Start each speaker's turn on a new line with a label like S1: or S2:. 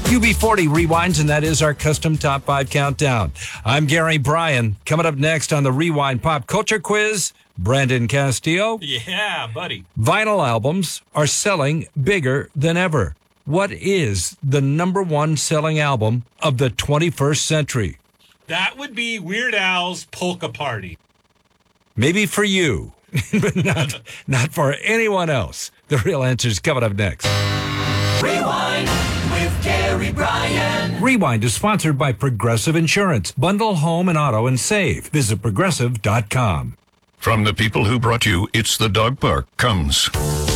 S1: UB40 rewinds, and that is our custom top 5 countdown. I'm Gary Bryan. Coming up next on the Rewind Pop Culture Quiz, Brandon Castillo.
S2: Yeah, buddy.
S1: Vinyl albums are selling bigger than ever. What is the number one selling album of the 21st century?
S2: That would be Weird Al's Polka Party.
S1: Maybe for you, but not for anyone else. The real answer is coming up next.
S3: Rewind with Gary Bryan.
S1: Rewind is sponsored by Progressive Insurance. Bundle home and auto and save. Visit progressive.com.
S4: From the people who brought you It's the Dog Park comes